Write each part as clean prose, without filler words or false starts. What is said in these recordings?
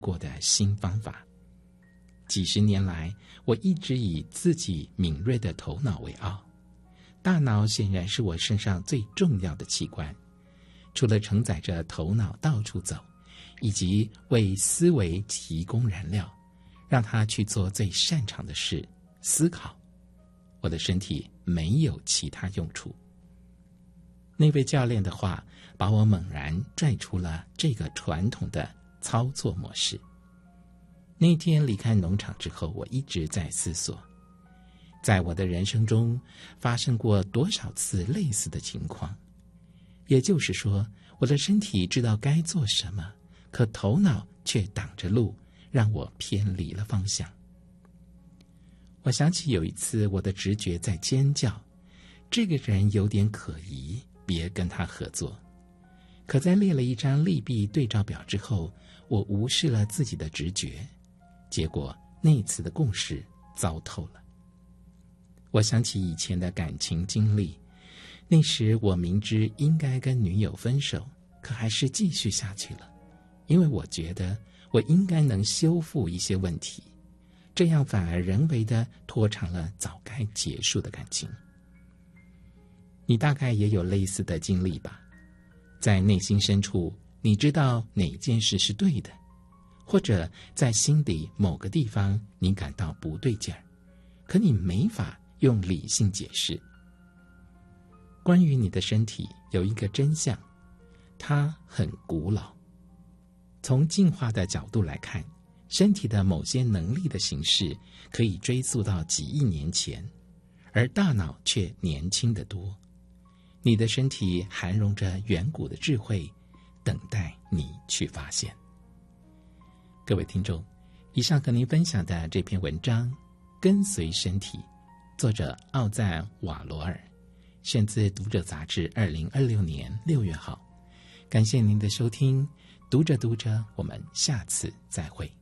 过的新方法。几十年来，我一直以自己敏锐的头脑为傲。大脑显然是我身上最重要的器官，除了承载着头脑到处走，以及为思维提供燃料，让它去做最擅长的事——思考，我的身体没有其他用处。那位教练的话把我猛然拽出了这个传统的操作模式。那天离开农场之后，我一直在思索，在我的人生中发生过多少次类似的情况。也就是说，我的身体知道该做什么，可头脑却挡着路，让我偏离了方向。我想起有一次，我的直觉在尖叫，这个人有点可疑，别跟他合作。可在列了一张利弊对照表之后，我无视了自己的直觉，结果那次的共识糟透了。我想起以前的感情经历，那时我明知应该跟女友分手，可还是继续下去了，因为我觉得我应该能修复一些问题，这样反而人为的拖长了早该结束的感情。你大概也有类似的经历吧？在内心深处，你知道哪件事是对的，或者在心底某个地方你感到不对劲儿，可你没法用理性解释。关于你的身体有一个真相，它很古老。从进化的角度来看，身体的某些能力的形式可以追溯到几亿年前，而大脑却年轻得多。你的身体含容着远古的智慧，等待你去发现。各位听众，以上和您分享的这篇文章《跟随身体》，作者奥赞·瓦罗尔，选自《读者》杂志2026年6月号。感谢您的收听，读着读着，我们下次再会。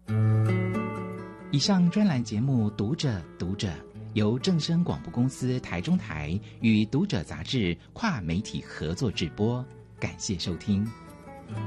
以上专栏节目《读着读着》由正声广播公司台中台与《读者》杂志跨媒体合作制播，感谢收听。